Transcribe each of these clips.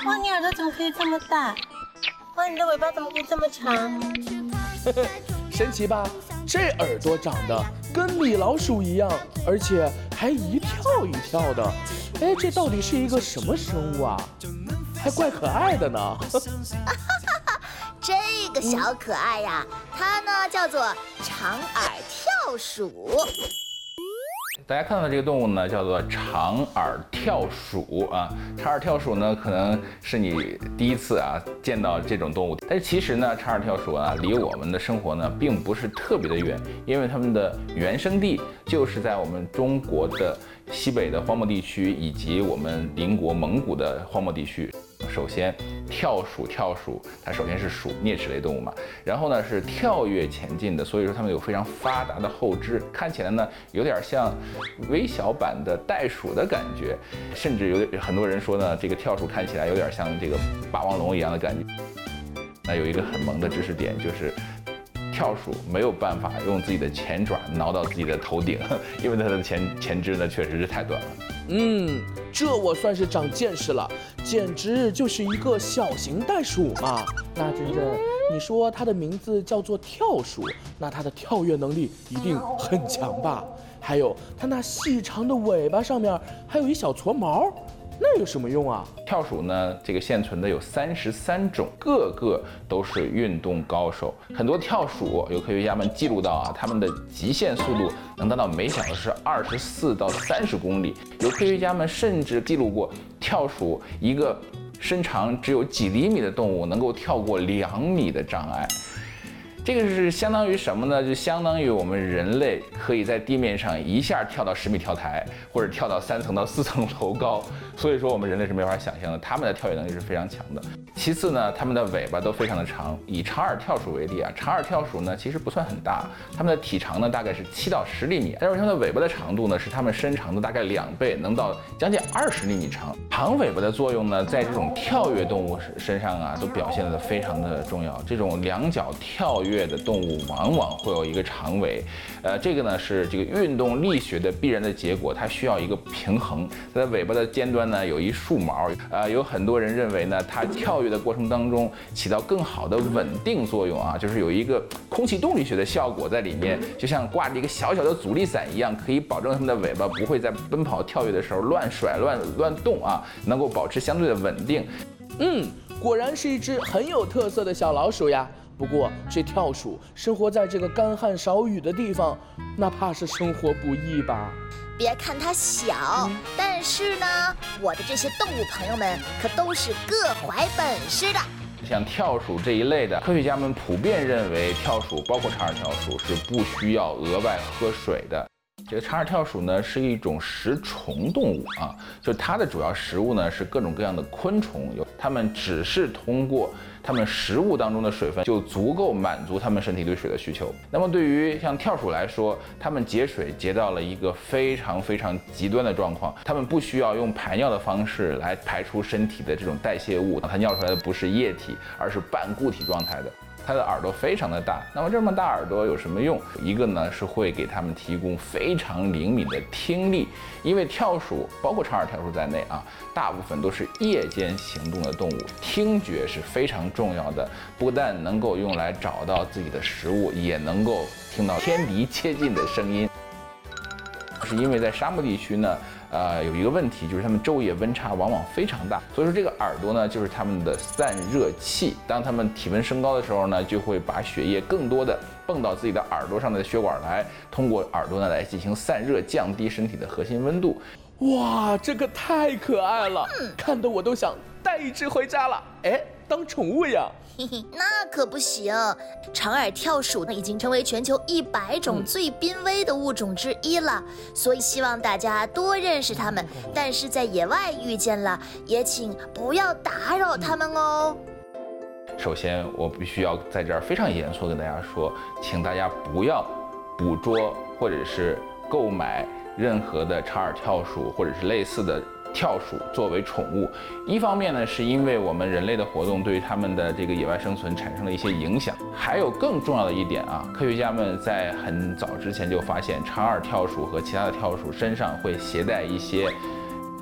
哇，你耳朵怎么可以这么大？哇，你的尾巴怎么可以这么长？ 神奇吧？这耳朵长得跟米老鼠一样，而且还一跳一跳的。哎，这到底是一个什么生物啊？还怪可爱的呢。 这个小可爱呀，它呢叫做长耳跳鼠。 大家看到的这个动物呢，叫做长耳跳鼠啊。长耳跳鼠呢，可能是你第一次见到这种动物，但是其实呢，长耳跳鼠离我们的生活呢，并不是特别的远，因为它们的原生地就是在我们中国的西北的荒漠地区，以及我们邻国蒙古的荒漠地区。首先，跳鼠，它首先是属啮齿类动物嘛，然后呢是跳跃前进的，所以说它们有非常发达的后肢，看起来呢有点像微小版的袋鼠的感觉，甚至有很多人说呢，这个跳鼠看起来有点像这个霸王龙一样的感觉。那有一个很萌的知识点就是。跳鼠没有办法用自己的前爪挠到自己的头顶，因为它的前肢呢确实是太短了。 这我算是长见识了，简直就是一个小型袋鼠嘛。那珍珍，你说它的名字叫做跳鼠，那它的跳跃能力一定很强吧？还有它那细长的尾巴上面还有一小撮毛。那有什么用啊？ 跳鼠呢，这个现存的有33种，个个都是运动高手。很多跳鼠有科学家们记录到它们的极限速度能达到每小时24到30公里。有科学家们甚至记录过跳鼠一个身长只有几厘米的动物能够跳过2米的障碍。这个是相当于什么呢？就相当于我们人类可以在地面上一下跳到10米跳台，或者跳到3层到4层楼高。所以说我们人类是没法想象的，他们的跳跃能力是非常强的。其次呢，它们的尾巴都非常的长。以长耳跳鼠为例长耳跳鼠呢其实不算很大，它们的体长呢大概是7到10厘米，但是它们的尾巴的长度呢是它们身长的大概2倍，能到将近20厘米长。长尾巴的作用呢，在这种跳跃动物身上都表现得非常的重要。这种2脚跳跃的动物往往会有一个长尾，这个呢是这个运动力学的必然的结果，它需要一个平衡。它的尾巴的尖端呢有一束毛，有很多人认为呢，它跳跃的过程当中起到更好的稳定作用就是有一个空气动力学的效果在里面，就像挂着一个小小的阻力伞一样，可以保证它们的尾巴不会在奔跑跳跃的时候乱甩乱动能够保持相对的稳定。 果然是一只很有特色的小老鼠呀。不过这跳鼠生活在这个干旱少雨的地方，那怕是生活不易吧？ 别看它小，但是呢，我的这些动物朋友们可都是各怀本事的。 像跳鼠这一类的，科学家们普遍认为跳鼠，包括长耳跳鼠，是不需要额外喝水的。这个长耳跳鼠呢是一种食虫动物就它的主要食物呢是各种各样的昆虫，它们只是通过它们食物当中的水分就足够满足它们身体对水的需求。那么对于像跳鼠来说，它们节水节到了一个非常非常极端的状况，它们不需要用排尿的方式来排出身体的这种代谢物，它尿出来的不是液体，而是半固体状态的。它的耳朵非常的大，那么这么大耳朵有什么用？一个呢是会给它们提供非常灵敏的听力，因为跳鼠包括长耳跳鼠在内大部分都是夜间行动的动物，听觉是非常重要的，不但能够用来找到自己的食物，也能够听到天敌接近的声音。是因为在沙漠地区呢，有一个问题，就是它们昼夜温差往往非常大，所以说这个耳朵呢就是它们的散热器。当它们体温升高的时候呢，就会把血液更多的泵到自己的耳朵上的血管来，通过耳朵呢来进行散热，降低身体的核心温度。 哇，这个太可爱了，看得我都想带一只回家了，当宠物呀。 那可不行，长耳跳鼠已经成为全球100种最濒危的物种之一了，所以希望大家多认识它们，但是在野外遇见了，也请不要打扰它们哦。 首先，我必须要在这儿非常严肃地跟大家说，请大家不要捕捉或者是购买任何的长耳跳鼠或者是类似的跳鼠作为宠物。一方面呢，是因为我们人类的活动对于它们的这个野外生存产生了一些影响，还有更重要的一点科学家们在很早之前就发现，长耳跳鼠和其他的跳鼠身上会携带一些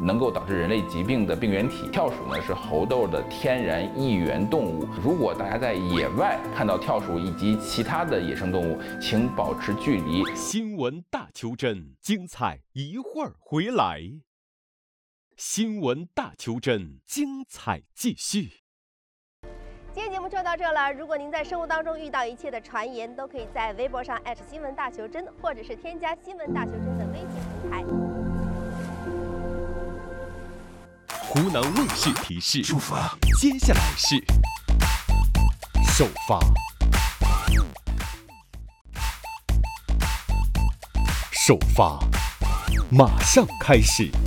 能够导致人类疾病的病原体。跳鼠呢是猴痘的天然益源动物。如果大家在野外看到跳鼠以及其他的野生动物，请保持距离。 新闻大求真，精彩一会儿回来。新闻大求真，精彩继续。 今天节目就到这了。如果您在生活当中遇到一切的传言，都可以在微博上新闻大求真，或者是添加新闻大求真的微信平台。 湖南卫视提示：出发。接下来是首发。首发，马上开始。